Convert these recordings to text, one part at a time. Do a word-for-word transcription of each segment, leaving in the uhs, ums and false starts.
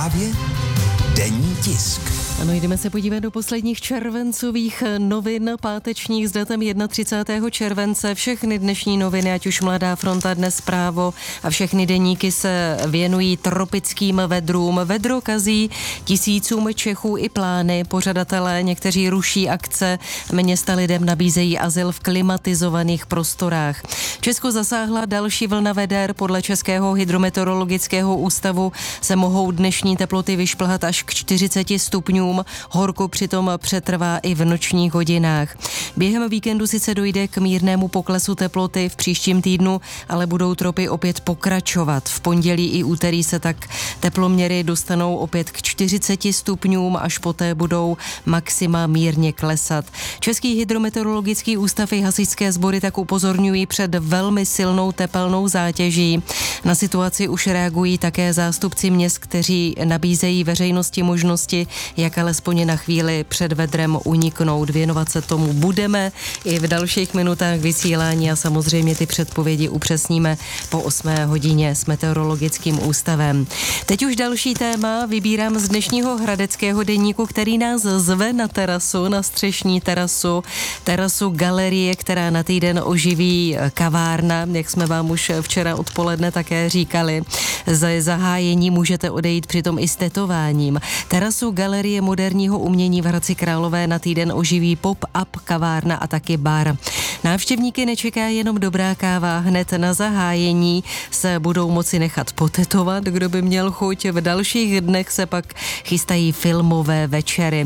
Právě denní tisk. Ano, jdeme se podívat do posledních červencových novin pátečních s datem třicátého prvního července. Všechny dnešní noviny, ať už Mladá fronta, Dnes Právo a všechny deníky se věnují tropickým vedrům. Vedro kazí tisícům Čechů i plány. Pořadatelé někteří ruší akce. Města lidem nabízejí azyl v klimatizovaných prostorách. Česko zasáhla další vlna veder. Podle Českého hydrometeorologického ústavu se mohou dnešní teploty vyšplhat až k čtyřiceti stupňům. Horko přitom přetrvá i v nočních hodinách. Během víkendu sice dojde k mírnému poklesu teploty v příštím týdnu, ale budou tropy opět pokračovat. V pondělí i úterý se tak teploměry dostanou opět k čtyřiceti stupňům, až poté budou maxima mírně klesat. Český hydrometeorologický ústav i hasičské sbory tak upozorňují před velmi silnou tepelnou zátěží. Na situaci už reagují také zástupci měst, kteří nabízejí veřejnosti možnosti, jak alespoň na chvíli před vedrem uniknout. Věnovat se tomu budeme i v dalších minutách vysílání a samozřejmě ty předpovědi upřesníme po osmé hodině s meteorologickým ústavem. Teď už další téma vybírám z dnešního hradeckého deníku, který nás zve na terasu, na střešní terasu, terasu galerie, která na týden oživí kavárna, jak jsme vám už včera odpoledne také říkali. Za zahájení můžete odejít přitom i s tetováním. Terasu galerie moderního umění v Hradci Králové na týden oživí pop-up kavárna a taky bar. Návštěvníky nečeká jenom dobrá káva, hned na zahájení se budou moci nechat potetovat, kdo by měl chuť. V dalších dnech se pak chystají filmové večery.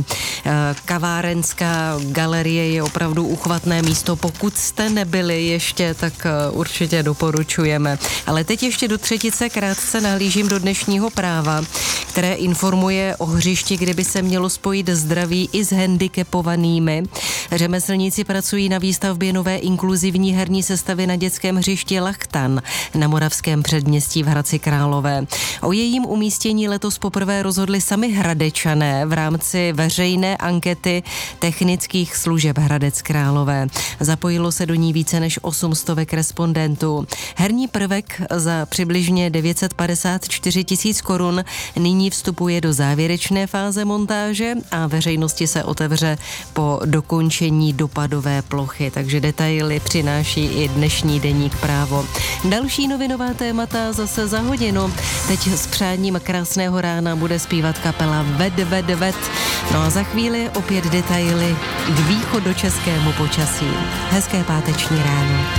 Kavárenská galerie je opravdu uchvatné místo. Pokud jste nebyli ještě, tak určitě doporučujeme. Ale teď ještě do třetice krátce nahlížím do dnešního Práva, které informuje o hřišti, kde by se mělo spojit zdraví i s handicapovanými. Řemeslníci pracují na výstavbě nové inkluzivní herní sestavy na dětském hřišti Lachtan na Moravském předměstí v Hradci Králové. O jejím umístění letos poprvé rozhodli sami Hradečané v rámci veřejné ankety technických služeb Hradec Králové. Zapojilo se do ní více než osm stovek respondentů. Herní prvek za přibližně devět set padesát čtyři tisíc korun nyní vstupuje do závěrečné fáze montáže a veřejnosti se otevře po dokončení dopadové plochy, takže detaily přináší i dnešní deník Právo. Další novinová témata zase za hodinu. Teď s přáním krásného rána bude zpívat kapela Ved, Ved, Ved. No a za chvíli opět detaily k východočeskému počasí. Hezké páteční ráno.